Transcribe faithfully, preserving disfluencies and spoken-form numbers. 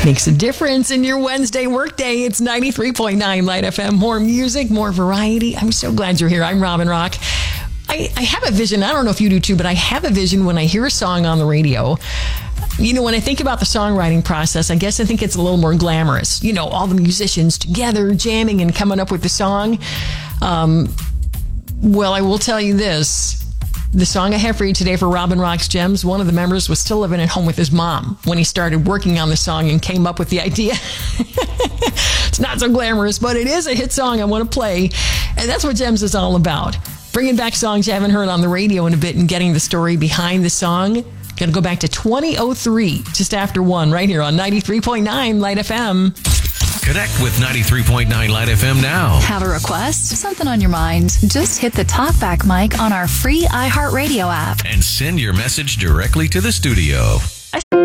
Makes a difference in your Wednesday workday. It's ninety-three point nine Light F M. More music, more variety. I'm so glad you're here. I'm Robin Rock. I, I have a vision. I don't know if you do too, but I have a vision when I hear a song on the radio. You know, when I think about the songwriting process, I guess I think it's a little more glamorous. You know, all the musicians together, jamming and coming up with the song. Um, well, I will tell you this. The song I have for you today for Robin Rock's Gems, one of the members was still living at home with his mom when he started working on the song and came up with the idea. It's not so glamorous, but it is a hit song I want to play. And that's what Gems is all about. Bringing back songs you haven't heard on the radio in a bit and getting the story behind the song. Going to go back to twenty oh three, just after one, right here on ninety-three point nine Light F M. Connect with ninety-three point nine Light F M now. Have a request? Something on your mind? Just hit the talkback mic on our free iHeartRadio app. And send your message directly to the studio.